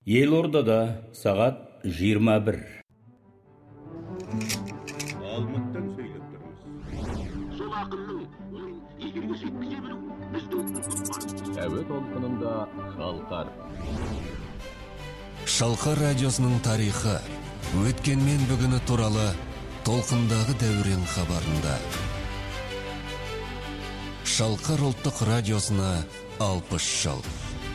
Елордада сағат 21. Алматтан сөйлеп тұрмыз. Сол ақынның егерге жеткізе білу біздің әуе толқынында шалқар. Шалқар радиосының тарихы, өткен мен бүгіні туралы толқындағы дәурен хабарында. Шалқар ұлттық радиосына 60 жыл.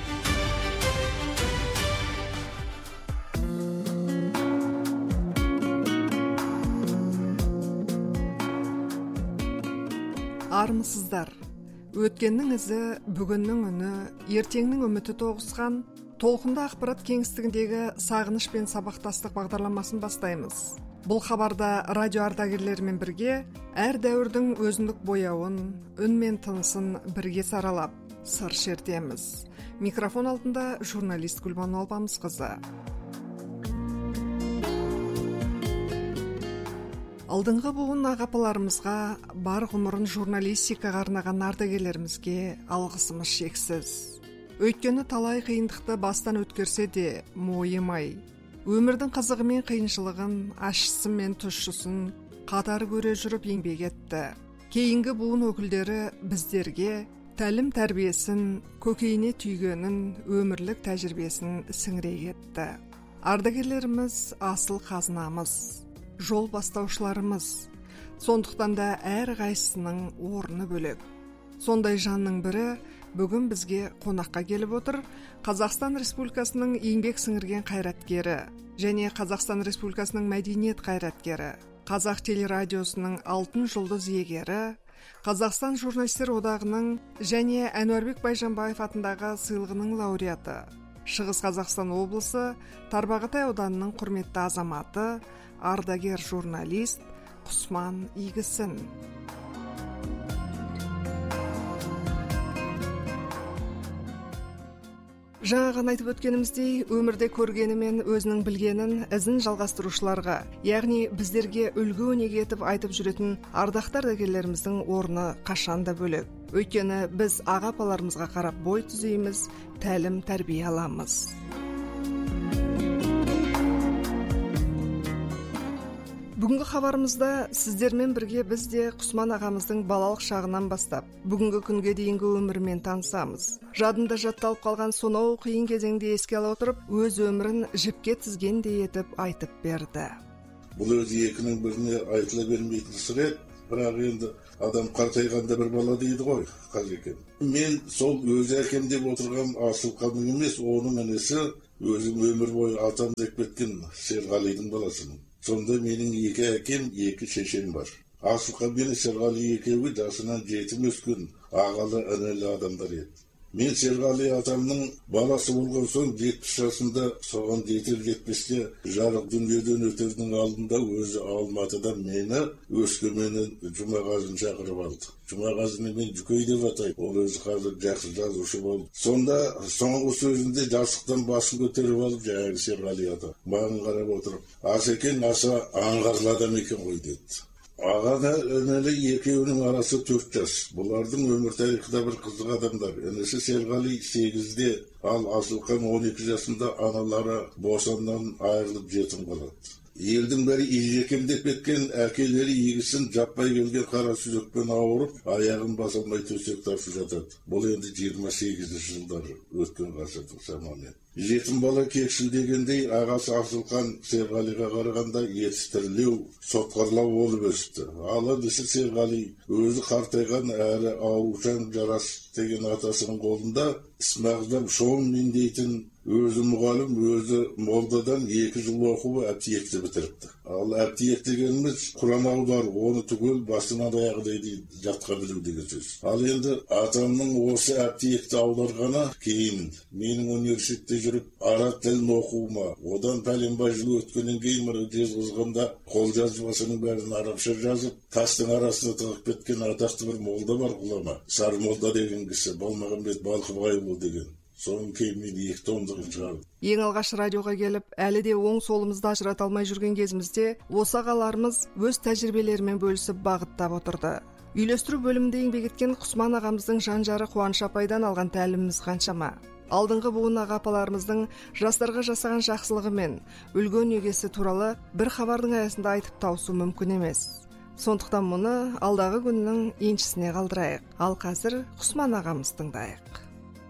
Армысыздар. Өткеннің ізі, бүгіннің үні, ертеңнің үміті тоғысқан толқында ақпарат кеңістігіндегі сағыныш пен сабақтастық бағдарламасын бастаймыз. Бұл хабарда радио ардагерлерімен бірге әр дәуірдің өзіндік бояуын, үн мен тынысын бірге саралап, сыр шертеміз. Микрофон алдында журналист Гүлбану Алпамысқызы. Алдыңғы буын ағапаларымызға, бар ғұмырын журналистикаға арнаған ардагерлерімізге алғысымыз шексіз. Өйткені талай қиындықты бастан өткерсе де мойымай, өмірдің қызығы мен қиыншылығын, ащысы мен тұщысын қатар көре жүріп еңбек етті. Кейінгі буын өкілдері біздерге тәлім тәрбиесін, көкейіне түйгенін, өмірлік тәжірибесін сіңіре кетті. Ардагерлеріміз асыл қазынамыз, жол бастаушыларымыз. Сондықтан да әр қайсының орны бөлек. Сондай жанның бірі бүгін бізге қонаққа келіп отыр. Қазақстан Республикасының еңбек сіңірген қайраткері және Қазақстан Республикасының мәдениет қайраткері, Қазақ телерадиосының алтын жұлдыз иегері, Қазақстан журналистер одағының және Әнуарбек Байжанбаев атындағы сыйлығының лауреаты, Шығыс Қазақстан облысы Тарбағатай ауданының құрметті азаматы, ардагер журналист Құсман Игісін. Жаңадан айтып өткеніміздей, өмірде көргені мен өзінің білгенін ізін жалғастырушыларға, яғни біздерге үлгі өнеге етіп айтып жүретін ардақты ардагерлеріміздің орны қашанда бөлек. Өйткені біз ағапаларымызға қарап бой түзейміз, тәлім тәрбие аламыз. Бүгінгі хабарымызда сіздермен бірге біз де Құсман ағамыздың балалық шағынан бастап, бүгінгі күнге дейінгі өмірімен танысамыз. Жадында жатталып қалған сонау қиын кезеңде еске ала отырып, өз өмірін жіпке тізгендей етіп айтып берді. Бұл өзі екінің біріне айтыла бермейтін сыр еді, бірақ енді адам қартайғанда бір бала дейді ғой, Қазекен. Мен сол өзі әкем деп отырған Асылқанның емес, оның інісі өзім өмір бойы атам деп кеткен Серғалидың баласының. Сонда менің екі әкем, екі шешем бар. Асылқан мен Серғали екеуі жасынан жетім өскен ағалы інілі адамдар еді. Мен Серғали атамның баласы болған соң 70 жасында, соған жетер-жетпесте жарық дүниеден өтердің алдында өзі Алматыдан мені Өскеменнен Жұмағазын шақырып алды. Жұмағазыны мен Жүкей деп атаймын. Ол өзі қазір жақсы жазушы болды. Сонда соңғы сөзінде жастықтан басын көтеріп алып, жаңағы Серғали ата маған қарап отырып, Асекең аса аңғарлы адам екен ғой деді. Ағада інілі екеуінің арасы 4 жас. Бұлардың өмір тарихында бір қызық адамдар. Інісі Серғали 8-де, ал Асылқан 12 жасында аналары босаннан айырылып жетім қалады. Елдің бәрі ежекемдеп кеткен, әкелері егісін жаппай келген қара сүзекпен ауырып, аяғын баса алмай төсек тартып жатады. Бұл енді 28 жылдары өткен ғасырдың шамамен. Жетім бала кекшілдегендей, ағасы Асылқан Серғалиға қарағанда етістірілеу, сотқарлау болып өсті. Ал інісі Серғали өзі қартайған әрі аурушаң Жарас деген атасының қолында ісмағыздан шоң мен дейтін өзі мұғалім, өзі молдадан 2 жыл оқуы әптиекті бітіріпті. Ал әптиек дегеніміз Құран аудару, оны түгел басынан аяғы дейін жатқа білу деген сөз. Ал енді атамның осы әптиекті аударғаны кейін менің университетте жүріп араб тілін оқуыма, одан пәленбай жыл өткеннен кейін мына жезқазғанда қолжазбасының бәрін арабша жазып, тастың арасына тығып кеткен атақты бір молда бар, ғұлама Сары молда деген кісі, Балмағамбет Балқыбайұлы деген. Соның кейін мен 2 томдығын шығардым. Ең алғаш радиоға келіп, әлі де оң солымызды ажырата алмай жүрген кезімізде, осы ағаларымыз өз тәжірибелерімен бөлісіп бағыттап отырды. Үйлестіру бөлімінде еңбек еткен Құсман ағамыздың жан-жары Қуаныш апайдан алған тәліміміз қаншама. Алдыңғы буын ага-апаларымыздың жастарға жасаған жақсылығы мен үлгөн эгеси тууралуу бир кабардын аясында айтып таусуу мүмкүн эмес. Сондуктан муну алдагы күндүн энчисине калтырайык. Ал азыр Кусман агамызды тыңдайык.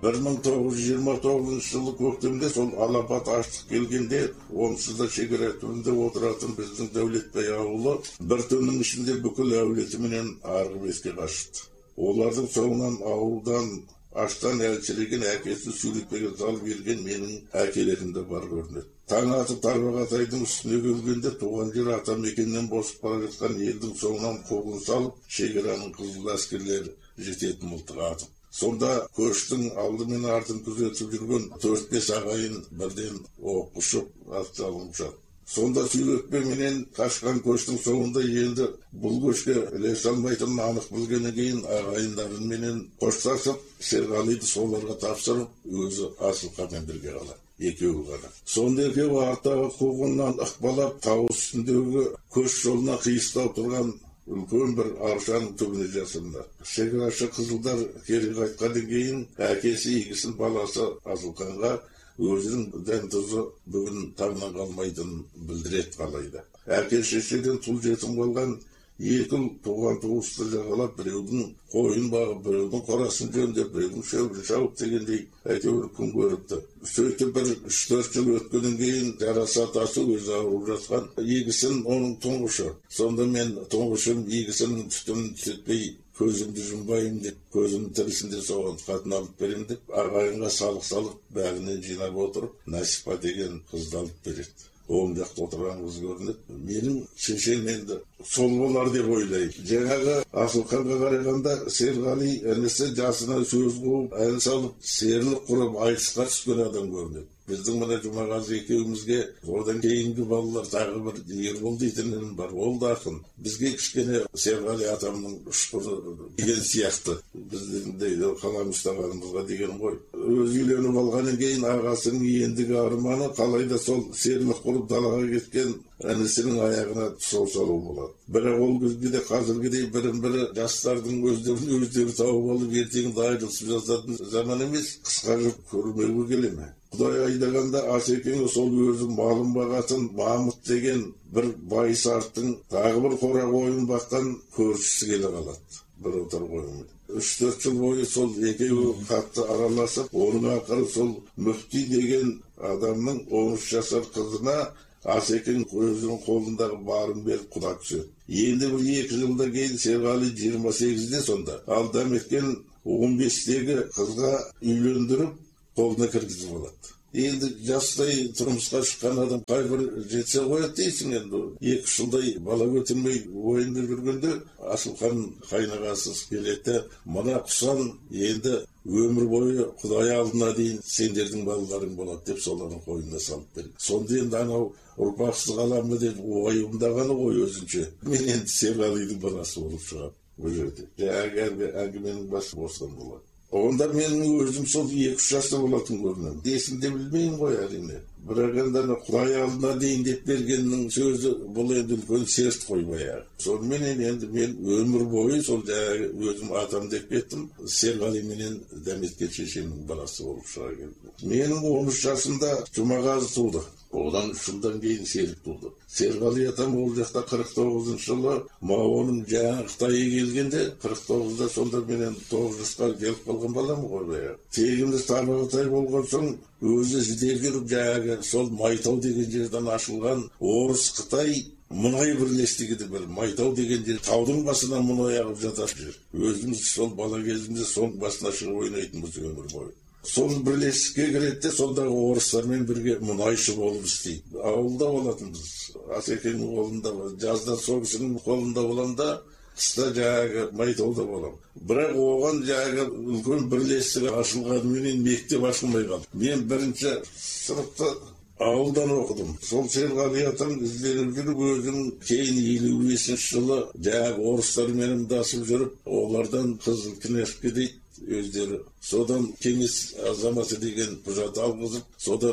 1929 жылы көктемде сол алапат аштык келгенде, онсузда шекара түбүндө отуратын биздин Дәулетбай ауылы бир түндүн ичинде бүкүл әулети менен аргы беске качты. Олардын соңунан ауылдан аштан элчилеген әкеси Сүлүкбекке зал берген менин әкелерим да бар көрүнөт. Таң атып Тарбағатайдың үстүнө келгенде туган жер ата мекенден босуп бара жаткан элдин соңунан куугун салып, шекаранын кызыл аскерлери жететін мылтык атып. Сонда көштің алды мен артын күзетіп жүрген 4-5 ағайын бірден оқ ұшып аталып жатты. Сонда Сүлүкбек менен качкан көштің соңында енді бұл көшке ілесе алмайтынын анық білгеннен кейін ағайындарын менен қоштасып, Серғалиды соларға тапсырып, өзі Асылқанмен бірге қалады. Екеуі ғана. Сонда екеуі арттағы қуғыннан ықпалап, тау үстіндегі көш жолына қиыстау тұрған үлкен бір аршаның түбіне жасында. Шекарашы қызылдар кері қайтқаннан кейін әкесі егісін баласы Асылқанға өзінің дән тұзы бүгін таңнан қалмайтынын білдірет қалайды. Әке шешеден тұл жетім қалған екі туған туысты жағалап, біреудің қойын бағып, біреудің қорасын жөндеп, біреудің шөбін шауып дегендей әйтеуір күн көріпті. Сөйтіп бір 3-4 жыл өткеннен кейін жараса атасы өзі ауырып жатқан егісін оның тұңғышы. Сонда мен тұңғышым егісінің түтінін түтетпей көзімді жұмбайым деп, көзімнің тірісінде соған қатын алып берем деп, ағайынға салық бәрінен жинап отырып, Насипа деген қызды алып береді. Оң жақта отырған қыз көрінеді. Менің шешем енді сол болар деп ойлайды. Жаңағы Асылқанға қарағанда Серғали інісі жасына сөз қуып, ән салып, серлік құрып айтысқа түскен адам көрінеді. Біздің мына Жұмағазы екеумізге одан кейінгі балалар тағы бір Ербол дейтінім бар, ол да ақын. Бізге кішкене Серғали атамның ұшқыры деген сияқты. Біздің де қалам ұстағанымызға деген ғой. Өз үйленіп алғаннан кейін ағасының ендігі арманы қалайда сол серлік құрып далаға кеткен інісінің аяғына тұсау салу болады. Бірақ ол кезде де қазіргідей бірін-бірі жастардың өздері тауып алып ертеңінде айырылысып жататын заман емес, қысқа жүріп көрмеуге келе ме? Құдай айдағанда Асекеңі сол өзі малын бағатын Мамыт деген бір байыс арттың тағы бір қора қойын баққан көршісі келе қалады. Бір отар қойын. 3-4 жыл бойы сол екеуі қатты араласып, оның ақыры сол Мүфти деген адамның 13 жасар қызына Асекең өзінің қолындағы барын беріп құда түседі. Енді бір 2 жылда кейін Серғали 28-де сонда. Ал дәметкен 15-тегі қызға үйлендіріп, қолына кіргізіп алады. Енді жастай тұрмысқа шыққан адам қайбір жетсе қояды дейсің енді. 2 жылдай бала көтермей ойында жүргенде Асылқан қайнағасыз келеді. Мына құсан енді өмір бойы Құдай алдына дейін сендердің балаларың болады деп солардың қойнына салып берді. Сонда енді анау ұрпақсыз қаламы деп ойымдағаны ғой өзінше. Мен енді Серғалидың баласы болып шығамын бұл жерде. Жаңағы әңгіменің басы осыдан болады. Онда менің өзім сол 2-3 жаста болатын көрінем. Есімде білмеймін ғой әрине. Бірақ енді Құдай алдына дейін деп бергеннің сөзі бұл енді үлкен серт қой баяғы. Сонымен енді мен өмір бойы сол өзім атам деп кеттім. Серғали менен дәметкен шешемнің баласы болып шыға келді. Менің 13 жасымда Жұмағазы туды. Одан 3 жылдан кейін Серік туды. Серғали атам ол жақта 49 жылы Мауының жаңа Қытайы келгенде 49-да сонда менен 9 жасқа келіп қалған балам ғой баяғы. Тегіміз Тарбағатай болған соң өзі іздеп жүріп жаңағы сол Майтау деген жерден ашылған Орыс Қытай мұнай бірлестігі бір Майтау деген жер таудың басына мұнай ағып жатып жүр. Өзіміз сол бала кезімізде соның басына шығып ойнайтынбыз өмір бойы. Сол бірлестікке кіреді, сондағы орыстармен бірге мұнайшы болып істейді. Ауылда болатынбыз. Асекеңнің қолында, жазда сол кісінің қолында боламда, қыста жаңағы Майтауда болам. Бірақ оған жаңағы үлкен бірлестігі ашылғанымен мектеп ашылмай қалды. Мен бірінші сыныпта ауылдан оқыдым. Сол Серғали атам ізденіп жүріп, өзінің кейін 55 жылы жаңағы орыстармен ымдасып жүріп, олардан Қызыл Кнешке дейді өздері. Содан кеңес азаматы деген құжат алғызып, сода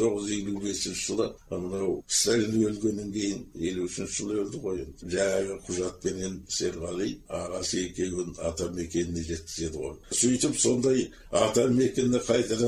1955 жылы мынау Сталин өлгеннен кейін 53 жылы өлді ғой. Жаңағы құжатпенен Серғали ағасы екеуін ата мекеніне жеткізеді ғой. Сөйтіп сондай ата мекеніне қайтадан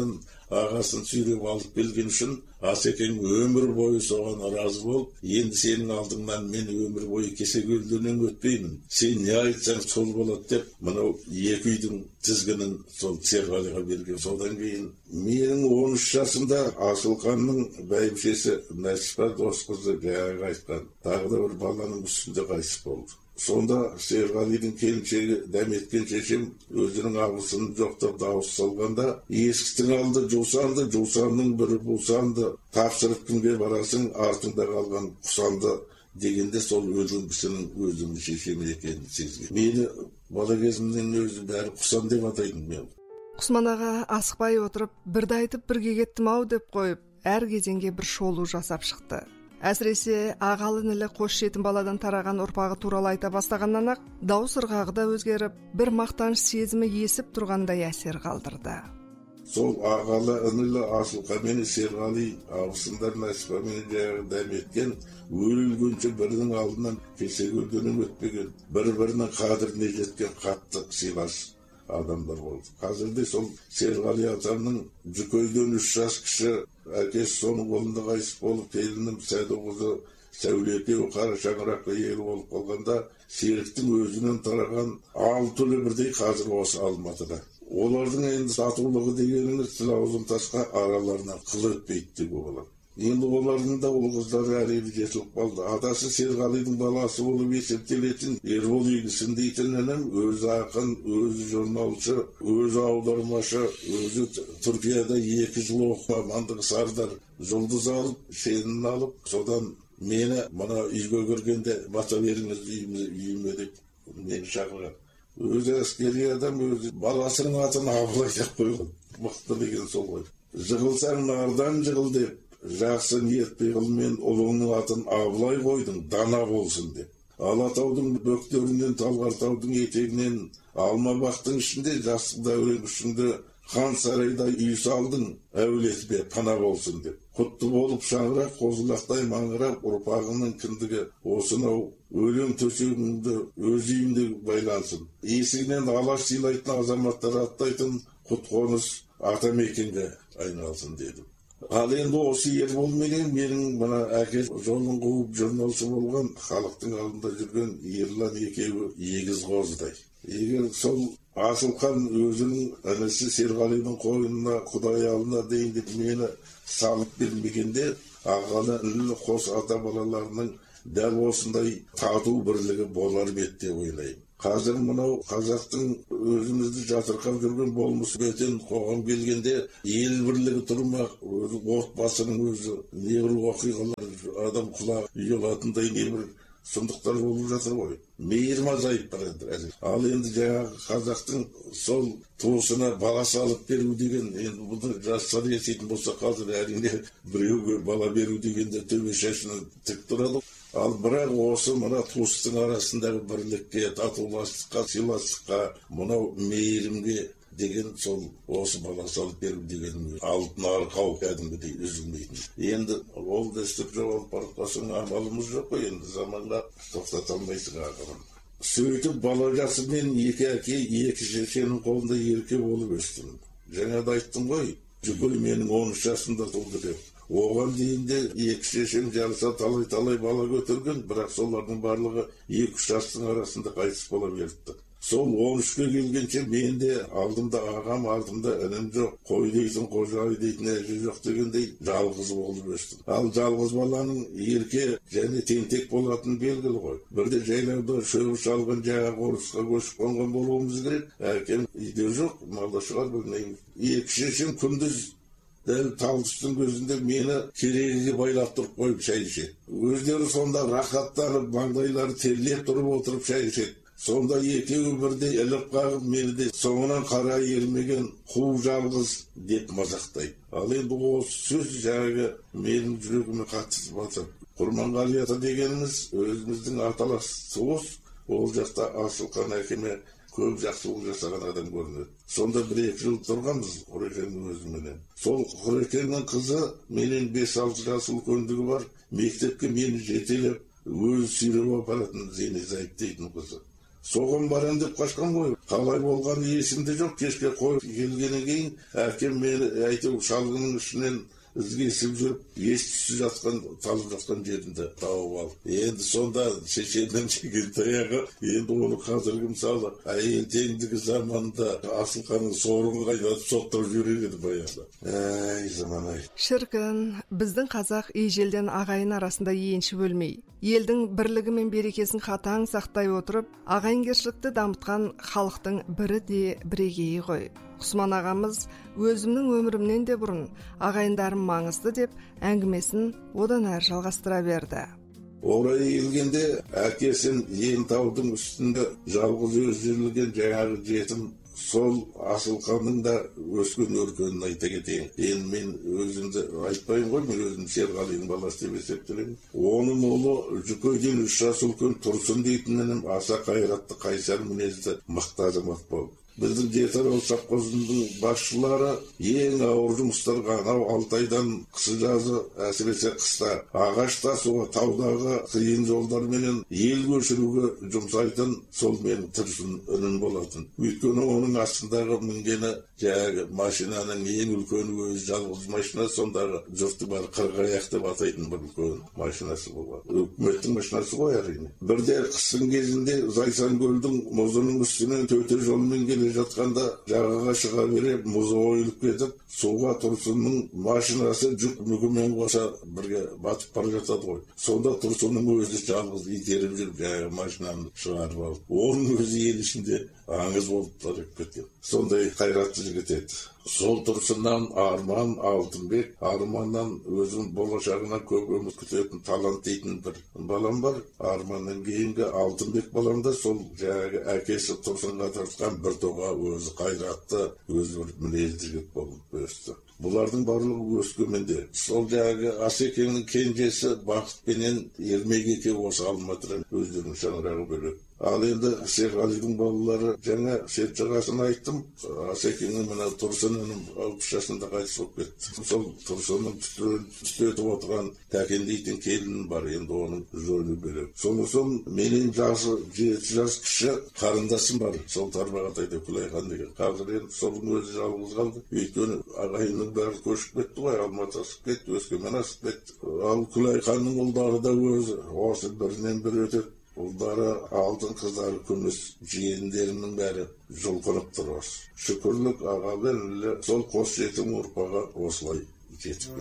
ағасын сүйреп алып келген үшін Асекең өмір бойы соған разы болып, енді сенің алдыңнан мен өмір бойы кесекөлденен өтпеймін. Сен не айтсаң сол болады деп, мынау екі үйдің тізгінін сол Серғалиға берген. Содан кейін менің 13 жасымда Асылқанның бәйбішесі Нәсипа Досқызы жаңағы айтқан, тағы да бір баланың үстінде қайтыс болды. Сонда Серғалидың келіншегі Дәметкен шешем өзінің абысын жоқтап дауыс салғанда, есіктің алды жусанды, жусанның бірі бусанды, тапсырып кімге барасың, артында қалған құсанды дегенде сол өлген кісінің өзінің шешем екенін сезген. Мені бала кезімнен өзі бәрі құсан деп атайтын мен. Құсман аға асықпай отырып, бірді айтып бірге кеттім-ау деп қойып, әр кезеңге бір шолу жасап шықты. Әсіресе ағалы інілі қос жетім баладан тараған ұрпағы туралы айта бастағаннан ақ дауыс ырғағы да өзгеріп, бір мақтаныш сезімі есіп тұрғандай әсер қалдырды. Сол ағалы інілі Асылқан мен Серғали абысындар Нәсипа мен жаңағы Дәметкен өлгенше бірінің алдынан кесекөлденен өтпеген, бір-бірінің қадіріне жеткен қатты сыйлас адамдар болды. Қазірде сол Серғали атамның Жүкейден 3 жас кіші әкесі соның қолында қайтыс болып, келінім Сәдіқызы Сәулетеу қара шаңыраққа ие болып қалғанда, Серіктің өзінен тараған 6 ұлы бірдей қазір осы Алматыда. Олардың енді татулығы дегеніңіз Сылаузын тасқа араларынан қыл өтпейді деп болады. Енді олардың да ұл қыздары әлемі жетіліп қалды. Атасы Серғалидың баласы болып есептелетін Ербол Игісін дейтін інім, өзі ақын, өзі журналшы, өзі аудармашы, өзі Түркияда 2 жыл оқып, мамандығы Сардар жұлдыз алып, шенін алып, содан мені мына үйге кіргенде бата беріңіз үйіме деп мені шақырған. Өзі әскери адам, өзі баласының атын Абылай деп қойған. Мықты деген сол ғой. Жығылсаң нардан жығыл деп, жақсы ниет пиғылмен ұлыңның атын Абылай қойдың, дана болсын деп. Алатаудың бөктерінен, Талғартаудың етегінен, Алмабақтың ішінде, жастық дәурен үшінде хан сарайда үй салдың, әулетіме пана болсын деп. Құтты болып шаңырақ, қозылақтай маңырап, ұрпағының кіндігі осынау өлең төсегіңді өз үйінде байлансын. Есігінен алаш сыйлайтын азаматтар аттайтын құт қоныс атамекенге айналсын дедім. Ал енді осы Ербол менен менің мына әке жолын қуып журналшы болған, халықтың алдында жүрген ерлан екеуі егіз қозыдай. Егер сол Асылқан өзінің інісі Серғалидың қойнына, Құдай алдына дейін деп мені салып бермегенде, ағалы інілі қос ата балаларының дәл осындай тату бірлігі болар ма еді деп ойлаймын. Қазір мынау қазақтың өзімізді жатырқап жүрген болмыс бөтен қоғам келгенде ел бірлігі тұрмақ, отбасының өзі небір оқиғалар, адам құлағы ұялатындай небір сұмдықтар болып жатыр ғой. Мейірім азайып барады. Ал енді жаңағы қазақтың сол туысына бала салып беру деген, енді бұны жасқа есейтін болса қазір әрине біреуге бала беру дегенде төбе шашынан тік тұрады. Ал бірақ осы мына туыстың арасындағы бірлікке, татуластыққа, сыйластыққа, мынау мейірімге деген сол осы бала салып беру деген алтын арқау кәдімгідей үзілмейтін. Енді ол дәстүр жоғалып барып қалсаң амалымыз жоқ қой, енді заманға тоқтата алмайсың ағамын. Сөйтіп бала жасыммен 2 әке, 2 шешенің қолында ерке болып өстім. Жаңа да айттым ғой, Жүкей менің 13 жасымда туды деп. Оған дейін де 2 шешем жарыса талай бала көтерген, бірақ солардың барлығы 2-3 жастың арасында қайтыс бола берді. Сол 13-ке келгенше менде алдымда ағам, артымда інім жоқ, қой дейтін, қожай дейтін әже жоқ дегендей жалғыз болып өстім. Ал жалғыз баланың ерке және тентек болатын белгілі ғой. Бірде жайлауда шөбі шалған жаңағы орысқа көшіп қонған болуымыз керек. Әкем үйде жоқ, малда шығар білмеймін. 2 шешем күндіз дәл талдыстың көзінде мені керегеге байлап тұрып қойып шай ішеді. Өздері сонда рахаттанып, маңдайлары терлеп тұрып отырып шай ішеді. Сонда екеуі бірдей іліп қағып, мені де соңынан қара ермеген қу жалғыз деп мазақтайды. Ал енді осы сөз жаңағы менің жүрегіме қатты батыр. Құрманғали ата дегеніміз өзіміздің аталас туыс, ол жақта Асылқан әкеме көп жақсылық жасаған адам көрінеді. Сонда 1-2 жыл тұрғанбыз Құрекеңнің өзіменен. Сол Құрекеңнің қызы менен 5-6 жас үлкендігі бар, мектепке мені жетелеп, өз сүйреп апаратын Зейнезайып дейтін қызы. Соған барам деп қашқан ғой. Қалай болғаны есімде жоқ. Кешке қойып келгеннен кейін әкем мені әйтеуір шалғының ішінен ізгесіп жүріп, ес-түссіз жатқан, талып жатқан жерінде тауып алып. Енді сонда шешемнен жеген таяғы, енді оны қазіргі мысалы әйел теңдігі заманында Асылқаның сорын қайнатып соқтырып жүрер еді баяғыда. Заман-ай. Шіркін, біздің қазақ ежелден ағайын арасында енші бөлмей, елдің бірлігі мен берекесін қатаң сақтай отырып, ағайынкершілікті дамытқан халықтың бірі де бірегейі ғой. Құсман ағамыз өзімнің өмірімнен де бұрын ағайындарым маңызды деп әңгімесін одан әрі жалғастыра берді. Орайы келгенде әкесін ең таудың үстінде жалғыз өздірілген жаңағы жетім сол Асылқанның да өскен өркенін айта кетейін. Енді мен өзімді айтпайын ғой, мен өзім Серғалиның баласы деп есептелемін. Оның ұлы Жүкейден 3 жас үлкен Тұрсын дейтінім аса қайратты, қайсар мінезді мықты азамат болды. Біздің Жетарал совхозының басшылары ең ауыр жұмыстарға анау Алтайдан қысы-жазы, әсіресе қыста ағаш тасуға, таудағы қиын жолдарменен ел көшіруге жұмсайтын сол менің Тұрсын үнім болатын. Өйткені оның астындағы мінгені жаңағы машинаның ең үлкені өзі жалғыз машина, сондағы жұрты бар қырғаяқ деп атайтын бір үлкен машинасы болған. Үкіметтің машинасы ғой әрине. Бірде қыстың кезінде Зайсан-көлдің мұзының үстінен төте жолмен келе жатқанда жағаға шыға бере мұзы ойылып кетіп, суға Тұрсынның машинасы жүк мүгімен қоса бірге батып бара жатады ғой. Сонда Тұрсынның өзі жалғыз итеріп жүріп жаңағы машинаны шығарып алып, оның өзі ел ішінде аңыз болып тарап кеткен. Сондай қайратты жігіт еді. Сол Тұрсыннан Арман Алтынбек, Арманнан өзінің болашағына көп үміт күтетін талант дейтін бір балам бар. Арманнан кейінгі Алтынбек балам да сол жаңағы әкесі Тұрсынға тартқан бір тоға өзі қайратты, өзі бір мінезді жігіт болып өсті. Бұлардың барлығы Өскеменде. Сол жаңағы Асекеңнің кенжесі Бақытпенен Ермек екеуі осы Алматыдан өздерінің шаңырағы бөлек. Ал енді Серғалидың балалары жаңа Сержағасын айттым. Асекеңнің мына Тұрсынның 60 жасында қайтыс болып кетті. Сол Тұрсынның түтетіп отырған Тәкен дейтін келінім бар, енді оның жөні бөлек. Сонысын менен жасы 7 жас кіші қарындасым бар. Сол Тарбағатайда Күлайхан деген. Қазір енді солың өзі жалғыз қалды. Өйткені ағайынның бәрі көшіп кетті ғой, Алматы асып кетті, Өскемен асып кетті. Ал Күлайханның ұлдары да өзі осы бірінен бір өтеді. Ұлдары алтын, қыздары күміс, жиендерінің бәрі жұлқынып тұр осы. Шүкірлік аға бәрі сол қос жетім ұрпағы осылай жетіп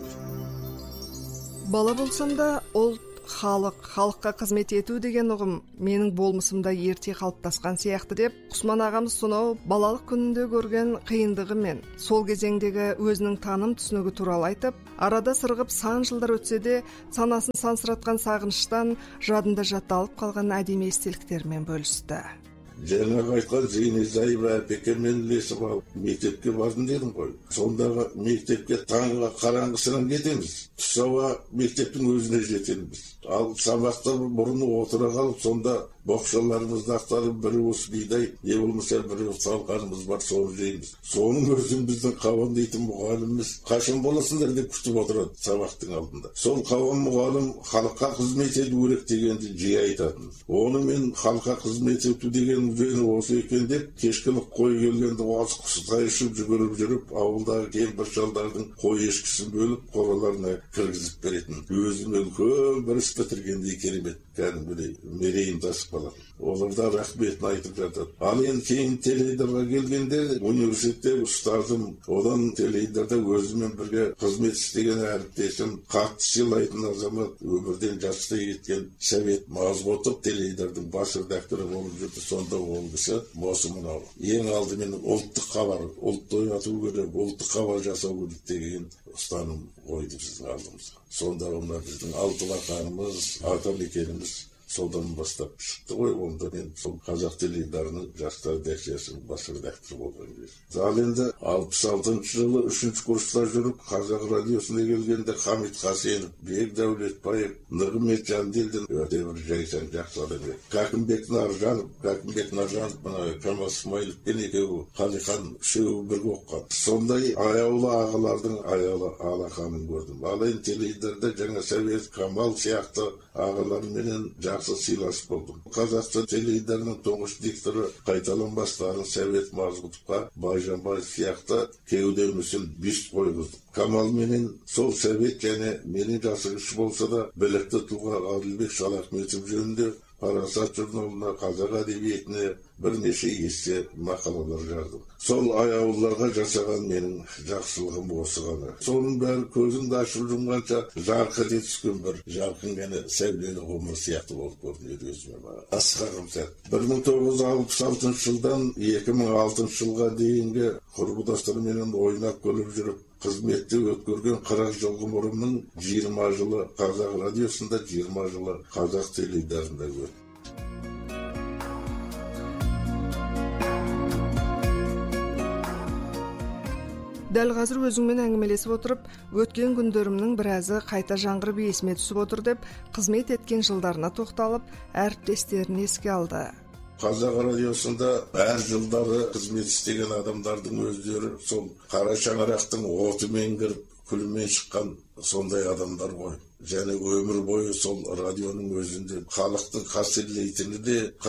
кетті. Бала болсам да ұлт, халыққа қызмет ету деген ұғым менің болмысымда ерте қалыптасқан сияқты деп Құсман ағамыз сонау балалық күнінде көрген қиындығы мен сол кезеңдегі өзінің таным түсінігі туралы айтып, арада сырғып сан жылдар өтсе де санасын сансыратқан сағыныштан жадында жатталып қалған әдемі естеліктермен бөлісті. Жаңағы айтқан Зейнезаева әпекемен ілесіп алып мектепке бардым дедім ғой. Сондағы мектепке таңға қараңғысынан кетеміз. Түс ауа мектептің өзіне жетеміз. Ал сабақта бұрын отыра қалып, сонда боқшаларымызды ақтарып бір уыс бидай, не болмаса бір уыс талқанымыз бар, соны жейміз. Соның өзін біздің Қауан дейтін мұғаліміміз қашан боласыңдар деп күтіп отырады сабақтың алдында. Сол Қауан мұғалім халыққа қызмет ету керек дегенді жиі айтатын. Оны мен халыққа қызмет ету деген жөні осы екен деп, кешкілік қой келгенде осы құстай ішіп жүгіріп жүріп, ауылдағы кемпір шалдардың қой ешкісін бөліп, қораларына кіргізіп беретін. Өзім үлкен бір іс бітіргендей керемет, кәдімгідей мерейін тасып қалатын. Олар да рахметін айтып жатады. Ал енді кейін теледидарға келгенде университетте ұстазым, одан теледидарда өзімен бірге қызмет істеген әріптесім, қатты сыйлайтын азамат, өмірден жастай кеткен Совет Мазғотов теледидардың бас редакторы болып жүрді. Сонда ол кісі осы мынау ең алдымен ұлттық хабар, ұлтты ояту керек, ұлттық хабар жасау керек деген ұстаным қойды біздің алдымызға. Сонда мына біздің Алтыбақанымыз, Атамекеніміз содан бастап шықты ғой. Онда мен сол қазақ теледидарының жастар редакциясының бас редакторы болған кез. Ал енді 66 жылы 3-ші курста жүріп, қазақ радиосына келгенде Хамит Хасенов, Бек Дәулетбаев, Нығмет Жанділдин өте бір жайсаң жақсы адам еді. Кәкімбек Наржанов, мына Камал Смайыловпен екеуі, Қалихан үшеуі бірге оқыған. Сондай аяулы ағалардың аяулы алақанын көрдім. Ал енді теледидарда жаңа Совет Камал сияқты ағаларменен жақсы сыйлас болдым. Қазақстан теледидарының тұңғыш дикторы қайталанбас дарын Совет Мазғұтовқа Байжанбай сияқты кеуде мүсін бюст қойғыздым. Камал менен сол Совет және менің жасы кіші болса да білікті тұлға Ғаділбек Шалахметов жөнінде Парасат журналына, қазақ әдебиетіне бірнеше есте мақалалар жаздым. Сол аяуларға жасаған менің жақсылығым осы ғана. Соның бәрі көзімді ашып жұмғанша жарқ ете түскен бір жарқын және сәулелі ғұмыр сияқты болып көрінеді өзіме. Асқағым сәт. 1966 жылдан 2006 жылға дейінгі құрбыластарменен ойнап күліп жүріп қызметте өткерген 40 жыл ғұмырымның 20 жылы қазақ радиосында, 20 жылы қазақ теледидарында өтті. Дәл қазір өзіңмен әңгімелесіп отырып, өткен күндерімнің біразы қайта жаңғырып есіме түсіп отыр деп, қызмет еткен жылдарына тоқталып, әріптестерін еске алды. Қазақ радиосында әр жылдары қызмет істеген адамдардың өздері сол қара шаңырақтың отымен кіріп, күлімен шыққан сондай адамдар ғой. Және өмір бойы сол радионың өзінде халықтың қастерлейтіні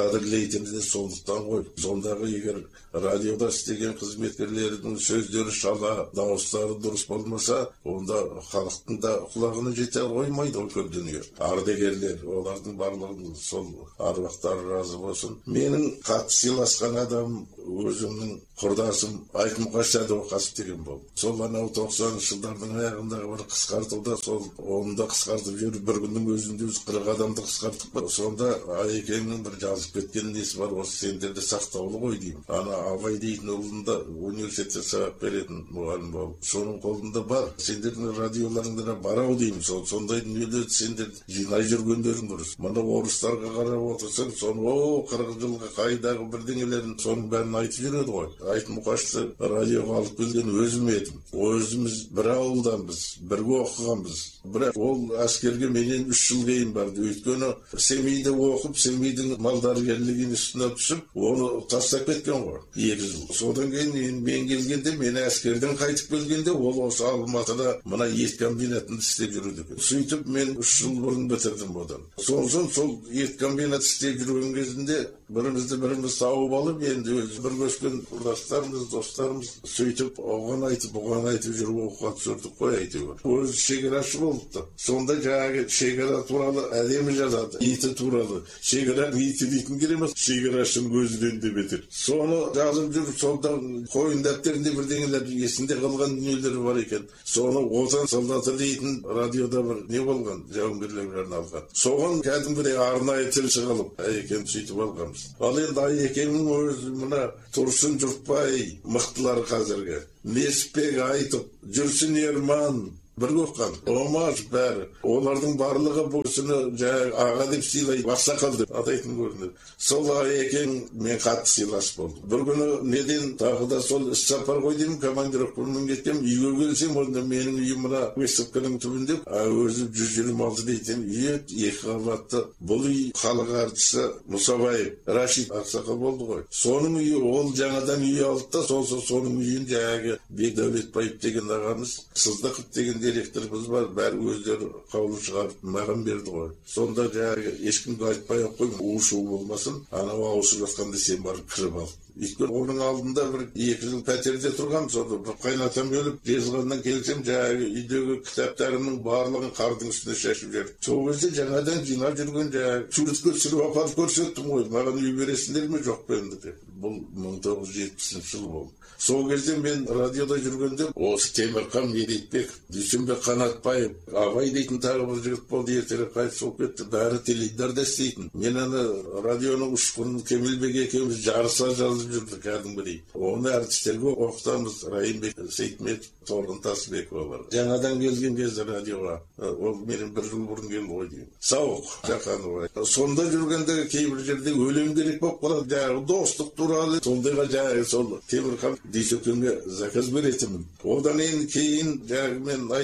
де сондықтан ғой. Сондағы егер радиода істеген қызметкерлердің сөздері шала, дауыстары дұрыс болмаса, онда халықтың да құлағына жете қоймайды ол дүние. Ардагерлер, олардың барлығының сол аруақтары разы болсын. Менің қатты сыйласқан адам өзімнің құрдасым Айтмұқаш Сәдуақасов деген болды. Сол анау 90-шы жылдардың аяғындағы бір қысқартылды, сол онда қысқартып жүріп, бір күннің өзінде 40 адамды қысқартып бар. Сонда Айекеңнің бір жазып кеткен несі бар, осы сендерді сақтаулы ғой деймін. Ана Абай дейтін ұлында университетте сабақ беретін мұғалім болып. Соның қолында бар. Сендердің радиоларыңда бар-ау деймін. Сондай дүниелерді сендер жинай жүргендерің дұрыс. Мына орыстарға қарап отырсаң, соны 40 жылғы қайдағы бірдеңелерін соның бәрін айтып жүреді ғой. Айтмұқашты радиоға алып келген өзім едім. Өзіміз бір ауылданбыз, бірге оқығанбыз. Бірақ ол әскерге менен 3 жыл кейін барды. Өйткені Семейде оқып, Семейдің малдәрігерлігінің үстіне түсіп, оны тастап кеткен ғой. 2 жыл. Содан кейін мен келгенде, мені әскерден қайтып келгенде, ол осы Алматыда мына ет комбинатында істеп жүреді екен. Сөйтіп мен 3 жыл бұрын бітірдім одан. Сосын сол ет комбинат істеп жүрген кезінде біріміз тауып алып, енді өзі бір өскен құрдастарымыз, достарымыз сөйтіп оған айтып, бұған айтып жүріп оқуға түсірдік қой әйтеуір. Өзі шекарашы болыпты. Сонда жаңағы шекара туралы әдемі жазады. Иті туралы. Шекараның иті дейтін керемес, шекарашының өзінен де бетер. Соны жазып жүріп, сонда қойын дәптерінде бірдеңелер есінде қалған дүниелері бар екен. Соны Отан солдаты дейтін радиода бір не болған, жауынгерлерге арналған. Соған кәдімгідей арнайы тілші қалып, Айекең сөйтіп алғанбыз. Ал енді Айекеңнің өзі мына Тұрсын Жұртбай мықтылары қазіргі. Несіпбек айтып, жүрсін Ерман, бір оққан, Омаш бәрі. Олардың барлығы бұл кісіні аға деп сыйлайды, ақсақал деп атайтын көрінеді. Сол Айекең мен қатты сыйлас болды. Бір күні неден тағы да сол іс-сапар ғой деймін, командировкамен кеткем, үйге келсем, онда менің үйім мына Выставканың түбінде, өзі 126 дейтін үй, 2 қабатты. Бұл үй халық артисі Мұсабаев, Рашид ақсақал болды ғой. Соның үйі, ол жаңадан үй алды да, соның үйін жаңағы Бекдәулетбаев деген ағамыз, Сыздықов деген директорымыз бар, бәрі өздері қаулы шығарып маған берді ғой. Сонда жаңағы ешкімге айтпай ақ қой, у-шу болмасын, анау ауысып жатқанда сен барып кіріп ал. Өйткені оның алдында бір 2 жыл пәтерде тұрғам, сонда бір қайнатам өліп, жезқазғаннан келсем, жаңағы үйдегі кітаптарымның барлығын қардың үстіне шашып жүріп. Сол кезде жаңадан жинап жүрген жаңағы суретке түсіріп апарып көрсеттім ғой, маған үй бересіңдер ме жоқ па енді деп. Бұл 1970 жыл болды. Сол кезде мен радиода жүргенде осы Темірқан Медетбек, Дүйсенбек Қанатбаев, Абай дейтін тағы бір жігіт болды, ертерек қайтыс болып кетті, бәрі теледидарда істейтін. Мен ана радионың ұшқынын Кемелбек екеуміз жарыса жазып жүрдік кәдімгідей. Оны әртістерге оқытамыз, Райымбек Сейтметов, Торғын Тасыбекова бар. Жаңадан келген кезде радиоға, ол менің 1 жыл бұрын келді ғой деймін. Сауық Жақанова. Сонда жүргенде кейбір жерде өлең керек болып қалады, жаңағы достық туралы, сондайға жаңағы сол Темірқан Дүйсекеңге заказ беретінмін. Одан кейін жаңағы мен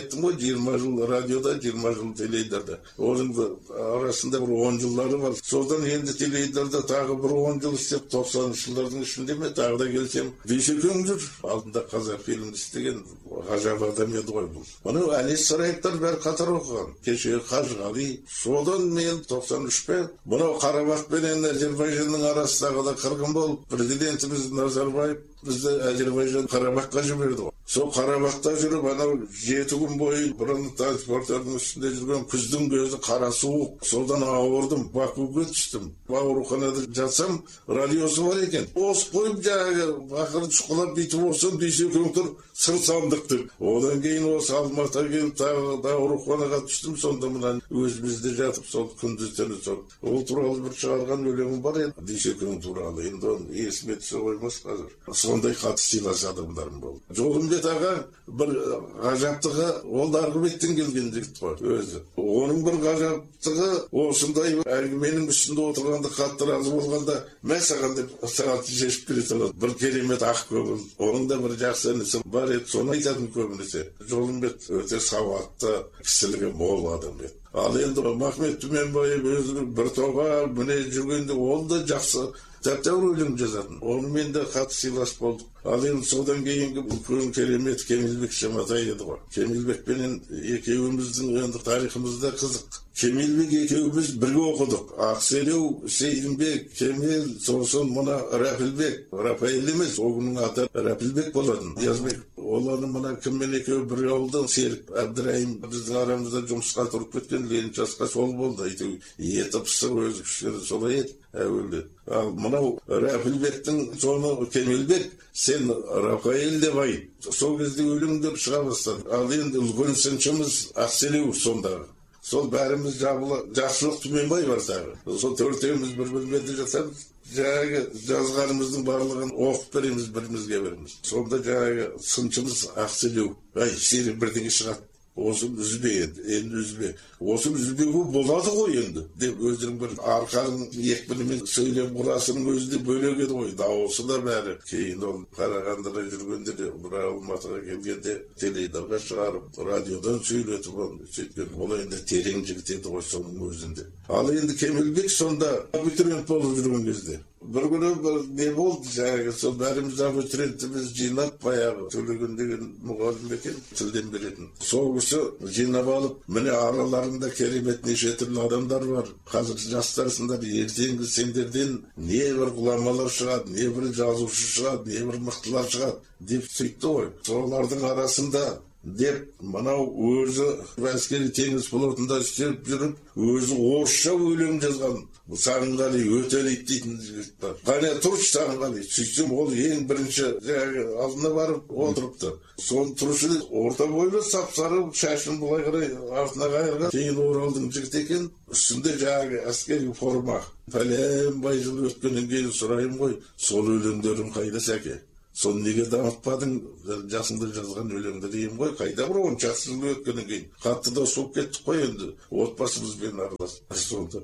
айттым ғой, 20 жыл радиода, 20 жыл теледидарда. Оның арасында бір 10 жыллары бар. Содан енді теледидарда тағы бір 10 жыл істеп, 90-шы жылдардың ішінде ме тағы да келсем, Дүйсекең жүр. Алдында қазақ фильм істеген ғажап адам еді ғой бұл. Мұны Әлес Сараевтар бәрі қатар оқыған. Кеше Қажығали. Содан мен 93-пен мынау Қарабақ пенен Әзербайжанның арасындағы да қырғын болып, президентіміз Назарбаев бізді Әзербайжан Қарабаққа жіберді ғой. Сол Қарабақта жүріп, анау 7 күн бойы бұрын транспортердің үстінде жүрген күздің көзі қара суық. Содан ауырдым, Бакуге түстім. Ауруханада жатсам, радиосы бар екен. Осы қойып жаңағы ақырын шұқылап бүйтіп olsun, Дүйсекең тұр, сыр сандық деп. Одан кейін осы Алматыға келіп тағы да ауруханаға түстім. Сонда мына өзімізде жатып, сол күндіз-түні сол. Ол туралы бір шығарған өлеңім бар еді. Дүйсекең туралы. Енді оны есіме түсе қоймас қазір. Сондай қатты сыйлас адамдарым болды. Жолымбет аға бір ғажаптығы, ол Арғыбектен келген жігіт қой өзі. Оның бір ғажаптығы осындай әңгіменің үстінде отырғанда қатты разы болғанда мәсаған деп сағатты шешіп келе салады. Бір керемет ақ көңіл. Оның да бір жақсы інісі бар еді, соны айтатын көбінесе. Жолымбет өте сауатты, кісілігі мол адам еді. Ал енді Махмет Түменбаев өзі бір тоға міне жүргенде ол да жақсы тәптәуір өлең жазатын. Онымен де қатты сыйлас болдық. Ал енді содан кейінгі үлкен керемет Кемелбек Шаматай еді ғой. Кемелбекпенен екеуіміздің енді тарихымызда қызық. Кемелбек екеуіміз бірге оқыдық. Ақселеу, Сейдімбек, Кемел, сосын мына Рәпілбек. Рафаэль емес, оғының аты Рәпілбек болатын. Язбек. Олардың мына кіммен екеуі бір ауылдан Серік Әбдірайым біздің арамызда жұмысқа тұрып кеткен, Ленин жасқа сол болды. Еті пысық өзі кішкене солай еді әуелде. Ал мынау Рәпілбектің соны Кемелбек, сен Рафаэль деп айт. Сол кезде өлеңдер шыға бастады. Ал енді үлкен сыншымыз Ақселеу сондағы. Сол бәріміз жабыла, Жақсылық Түменбай бар тағы. Сол төртеуміз бір бөлмеде жатамыз. Жаңағы жазғанымыздың барлығын оқып береміз бірімізге біріміз. Сонда жаңағы сыншымыз Ақселеу. Сен бірдеңе шығады. Осым үзбе енді үзбе. Осым үзбеу болады ғой енді. Деп өздерің бір арқаның екпінімен сөйлем құрасының өзі де бөлек еді ғой. Дауысы да бәрі. Кейін ол Қарағандыда жүргенде де, бір Алматыға келгенде теледидарға шығарып, радиодан сөйлетіп сөйткен. Ол енді терең жігіт еді ғой соның өзінде. Ал енді Кемелбек сонда абитуриент болып жүрген кезде. Бір күні не болды жаңағы, сол бәріміз абитуриентіміз жинап, баяғы Төлеген деген мұғалім екен, тілден беретін. Сол кісі жинап алып, міне араларында керемет неше түрлі адамдар бар. Қазір жастарсыңдар, ертеңгі сендерден не бір ғұламалар шығады, не бір жазушы шығады, не бір мықтылар шығады деп сөйтті ғой. Солардың арасында деп мынау өзі әскери теңіз флотында істеп жүріп, өзі орысша өлең жазған Сағынғали Өтелейді дейтін жігіт бар. Қане тұршы Сағынғали, сөйтсем ол ең бірінші алдына барып отырыпты. Соны тұршы орта бойлы сап-сары шашын былай қарай артына қайырған. Кейін Оралдың жігіт екен, үстінде жаңағы әскери форма. Пәленбай жыл өткеннен кейін сұрайым ғой, сол өлеңдерім қайда сәке? Соны неге дамытпадың, жасыңда жазған өлеңді деймін ғой, қайда бір 10 жыл өткеннен кейін. Қатты да соп кеттік қой енді, отбасымызбен араласып. Сонда,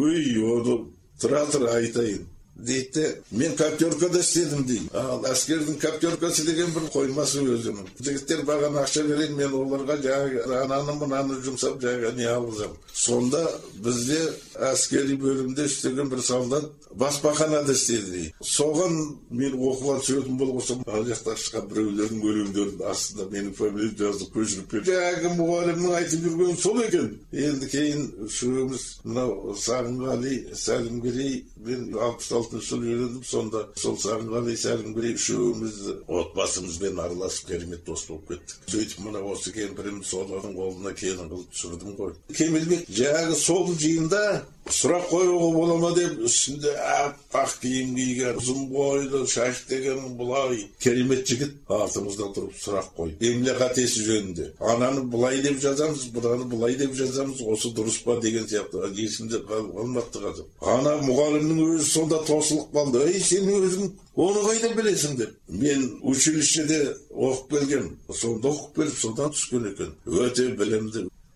оны тұра айтайын. Дейді, мен каптеркада істедім дейін. Ал әскердің каптеркасы деген бір қоймасы өзінің. Жігіттер баған ақша берейін, мен оларға ананы мұнаны жұмсап не алғызам. Сонда бізде әскери бөлімде істеген бір солдат баспаханада істеді дейді. Соған мен оқыған сөйтім болғысым, ал жақтар шыққан біреулердің өлеңдерін астында менің фамилиям жазып көшіріп берді. Жаңағы мұғалімнің айтып жүрген сол екен. Енді кейін үшеуміз мынау Сағынғали, Сәлімгерей, мен 66 жыл үйрендім, сонда сол Сағынғали, Сәлімгерей үшеуміз отбасымызбен араласып керемет дос болып кеттік. Сөйтіп мына осы кемпірімді солардың қолына келін қылып түсірдім ғой. Кемелбек жаңағы сол жиында сұрақ қоюға бола ма деп, үстінде аппақ киім киген, ұзын бойлы, шаш деген бұлай керемет жігіт артымыздан тұрып сұрақ қой. Емле қатесі жөнінде. Ананы бұлай деп жазамыз, бұланы бұлай деп жазамыз, осы дұрыс па деген сияқты. Есімде қалмақты қазір. Ана мұғалімнің өзі сонда тосылық қалды. Сен өзің оны қайдан білесің деп. Мен училищеде оқып келгем. Сонда оқып келіп, содан түскен екен. Өте білімді.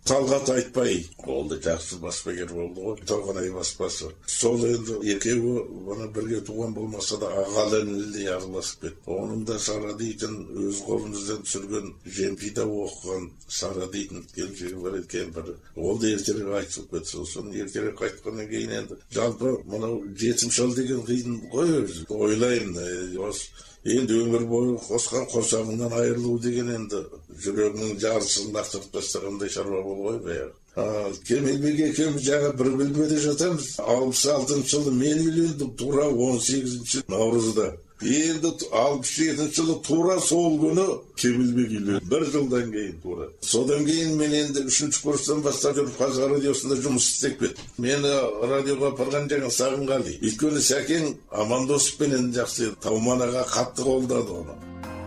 Талғат Айтбай, ол да жақсы баспагер болды ғой, Торғанай баспасы. Сол енді екеуі бұны бірге туған болмаса да ағалы інілдей араласып кетті. Оның да Сара дейтін өз қолымыздан түсірген Жемпида оқыған Сара дейтін келіншегі бар екен бір. Ол да ертерек айтып кетті. Сосын ертерек қайтқаннан кейін енді жалпы мынау жетім шал деген қиын ғой өзі. Ойлаймын, енді өмір бойы қосқан қосағынан айырылу деген енді жүрегінің жарысын лақтырып тастағандай шаруа ғой баяғы. Кемелбек екеуміз жаңа бір бөлмеде жатамыз. 66 жылы мен үйлендім, тура 18 наурызда. Енді 67 жылы тура сол күні Кемелбек үйленді. Бір жылдан кейін тура. Содан кейін мен енді 3-ші курстан бастап жүріп Қазақ радиосында жұмыс істеп кеттім. Мені радиоға апарған жаңа Сағынғали. Өйткені Сәкен Амандосовпен жақсы еді. Тауман аға қатты қолдады оны.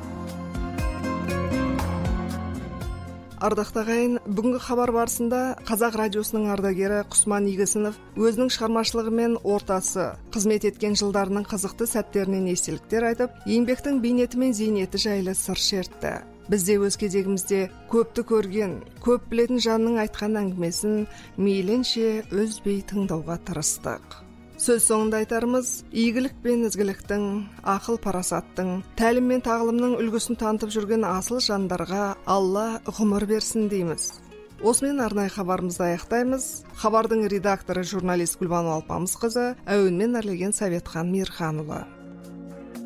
Ардақта ағайын, бүгінгі хабар барысында Қазақ радиосының ардагері Құсман Игісінов өзінің шығармашылығымен ортасы қызмет еткен жылдарының қызықты сәттерінен естеліктер айтып, еңбектің бейнеті мен зейнеті жайлы сыр шертті. Біз де өз кезегімізде көпті көрген, көп білетін жанның айтқан әңгімесін мейлінше үзбей тыңдауға тырыстық. Сөз соңында айтарымыз, игілік пен ізгіліктің, ақыл парасаттың, тәлім мен тағылымның үлгісін танытып жүрген асыл жандарға Алла ғұмыр берсін дейміз. Осымен арнайы хабарымызды аяқтаймыз. Хабардың редакторы журналист Гүлбану Алпамысқызы, әуенмен әрлеген Советхан Мейірханұлы.